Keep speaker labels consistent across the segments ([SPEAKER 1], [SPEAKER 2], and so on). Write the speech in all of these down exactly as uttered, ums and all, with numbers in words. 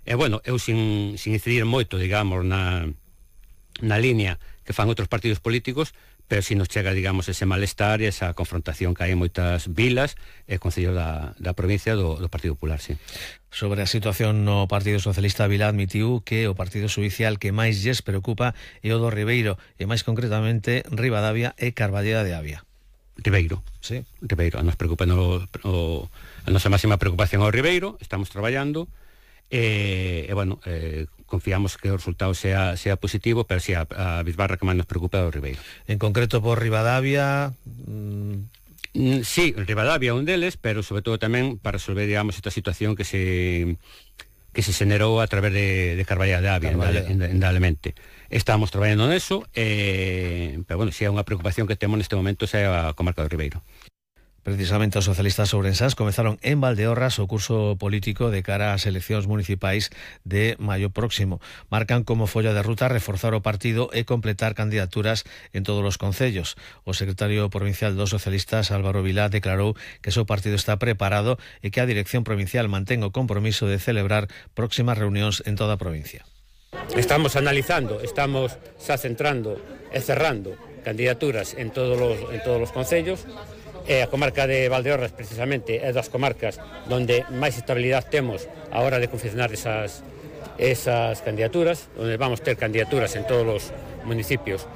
[SPEAKER 1] E, bueno, eu sin, sin incidir moito, digamos, na, na línea que fan outros partidos políticos, pero si nos chega, digamos, ese malestar e esa confrontación que hai en moitas vilas e concellos da, da provincia do, do Partido Popular, sí.
[SPEAKER 2] Sobre a situación no Partido Socialista, Vilá admitiu que o partido xudicial que máis lles preocupa é o do Ribeiro, e máis concretamente Ribadavia e Carballeda de Avia.
[SPEAKER 1] Ribeiro,
[SPEAKER 2] sí.
[SPEAKER 1] Ribeiro, nos preocupa no, o, a nosa máxima preocupación ao Ribeiro, estamos traballando, e, e bueno, eh, confiamos que o resultado sea, sea positivo, pero si sí, a, a bisbarra que máis nos preocupa é o Ribeiro.
[SPEAKER 2] En concreto por Ribadavia... Mmm...
[SPEAKER 1] Sí, Ribadavia é un deles, pero sobre todo tamén para resolver, digamos, esta situación que se que se generou a través de, de Carballeda de Avia, indudablemente. Estamos traballando neso, eh, pero bueno, si é unha preocupación que temos neste momento é a comarca do Ribeiro.
[SPEAKER 2] Precisamente os socialistas ourensás comezaron en Valdeorras o curso político de cara ás eleccións municipais de maio próximo. Marcan como folla de ruta reforzar o partido e completar candidaturas en todos os concellos. O secretario provincial dos socialistas, Álvaro Vilá, declarou que o seu partido está preparado e que a dirección provincial mantén o compromiso de celebrar próximas reunións en toda a provincia.
[SPEAKER 1] Estamos analizando, estamos xa centrando e cerrando candidaturas en todos os, en todos os concellos. E a comarca de Valdeorras, precisamente, é das comarcas onde máis estabilidade temos a hora de confeccionar esas, esas candidaturas, onde vamos ter candidaturas en todos os municipios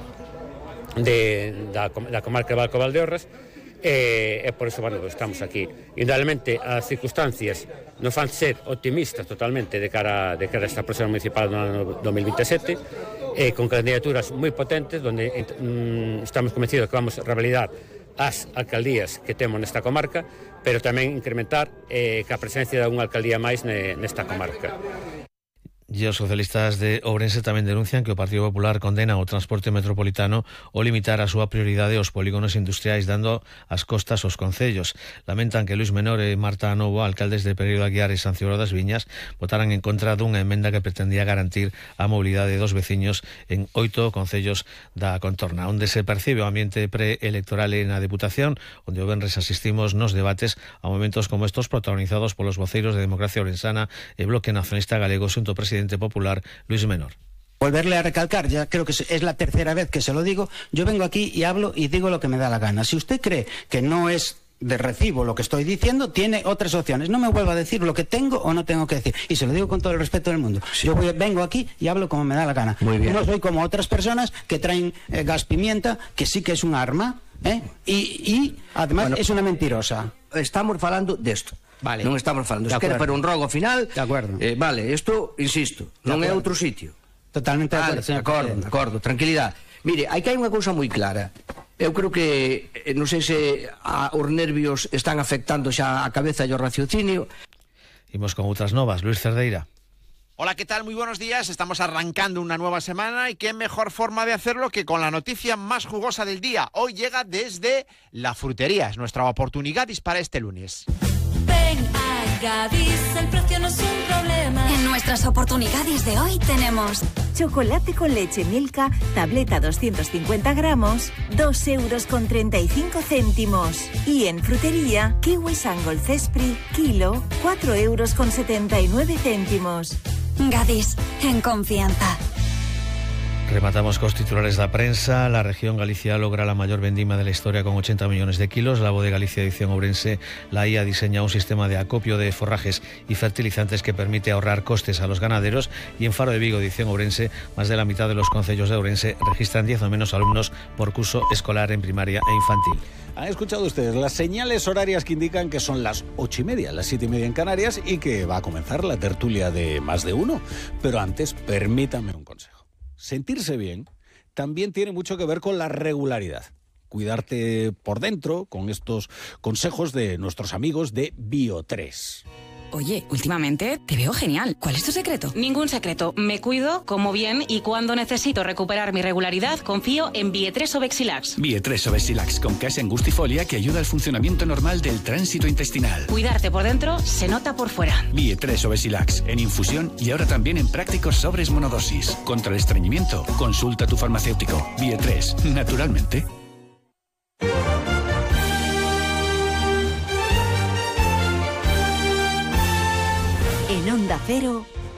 [SPEAKER 1] de, da, da comarca de Valco Valdeorras, e, e por iso, bueno, estamos aquí. Indudablemente, as circunstancias nos fan ser optimistas totalmente de cara, de cara a esta próxima municipal do ano dos mil veintisiete, e con candidaturas moi potentes, onde mm, estamos convencidos que vamos a revalidar as alcaldías que temos nesta comarca, pero tamén incrementar eh, que a presencia de unha alcaldía máis ne, nesta comarca.
[SPEAKER 2] E os socialistas de Ourense tamén denuncian que o Partido Popular condena o transporte metropolitano ao limitar a súa prioridade aos polígonos industriais, dando as costas aos concellos. Lamentan que Luís Menor e Marta Novo, alcaldes de Pereiro de Aguiar e San Cibrao das Viñas, votaran en contra dunha emenda que pretendía garantir a mobilidade dos veciños en oito concellos da contorna, onde se percibe o ambiente preelectoral na Deputación, onde o venres asistimos nos debates a momentos como estos protagonizados polos voceiros de Democracia Ourensana e Bloque Nacionalista Galego xunto ao presidente popular Luís Menor.
[SPEAKER 3] Volverle a recalcar, ya creo que es la tercera vez que se lo digo, yo vengo aquí y hablo y digo lo que me da la gana. Si usted cree que no es de recibo lo que estoy diciendo, tiene otras opciones. No me vuelva a decir lo que tengo o no tengo que decir. Y se lo digo con todo el respeto del mundo. Sí. Yo voy, vengo aquí y hablo como me da la gana.
[SPEAKER 2] Muy bien.
[SPEAKER 3] No soy como otras personas que traen eh, gas pimienta, que sí que es un arma, ¿eh? y, y además bueno, es una mentirosa.
[SPEAKER 4] Estamos falando desto.
[SPEAKER 3] Vale.
[SPEAKER 4] Non estamos falando. Se quere para un rogo final,
[SPEAKER 3] de acuerdo.
[SPEAKER 4] Eh, vale, isto, insisto, non é outro sitio.
[SPEAKER 3] Totalmente de acuerdo,
[SPEAKER 4] vale, de acordo, de acordo, tranquilidade. Mire, hai que hai unha cousa moi clara. Eu creo que, eh, non sei se a, os nervios están afectando xa a cabeza e o raciocinio.
[SPEAKER 2] Imos con outras novas, Luis Cerdeira.
[SPEAKER 5] Hola, ¿qué tal? Muy buenos días. Estamos arrancando una nueva semana y qué mejor forma de hacerlo que con la noticia más jugosa del día. Hoy llega desde la frutería. Es nuestra oportunidad para este lunes.
[SPEAKER 6] Ven a Gadis, el precio no es un problema.
[SPEAKER 7] En nuestras oportunidades de hoy tenemos
[SPEAKER 8] chocolate con leche Milka, tableta doscientos cincuenta gramos, dos euros con treinta y cinco céntimos. Y en frutería, kiwi Sangol Cespri, kilo, cuatro euros con setenta y nueve céntimos.
[SPEAKER 7] Gadis, en confianza.
[SPEAKER 2] Rematamos cos titulares da prensa. La región Galicia logra la mayor vendima de la historia con ochenta millones de kilos. La Bodega Galicia Edición Ourense, la I A, diseña un sistema de acopio de forrajes y fertilizantes que permite ahorrar costes a los ganaderos. Y en Faro de Vigo Edición Ourense, más de la mitad de los concellos de Ourense registran diez o menos alumnos por curso escolar en primaria e infantil.
[SPEAKER 9] Han escuchado ustedes las señales horarias que indican que son las ocho y media, las siete y media en Canarias, y que va a comenzar la tertulia de Más de Uno. Pero antes, permítame un consejo. Sentirse bien también tiene mucho que ver con la regularidad. Cuidarte por dentro con estos consejos de nuestros amigos de Bio tres.
[SPEAKER 10] Oye, últimamente te veo genial. ¿Cuál es tu secreto?
[SPEAKER 11] Ningún secreto. Me cuido, como bien y cuando necesito recuperar mi regularidad, confío en Bio tres Obexilax.
[SPEAKER 12] Bio tres Obexilax con gas angustifolia que ayuda al funcionamiento normal del tránsito intestinal.
[SPEAKER 11] Cuidarte por dentro se nota por fuera.
[SPEAKER 12] Bio tres Obexilax en infusión y ahora también en prácticos sobres monodosis. Contra el estreñimiento, consulta a tu farmacéutico. Bio tres, naturalmente.
[SPEAKER 8] En Onda Cero,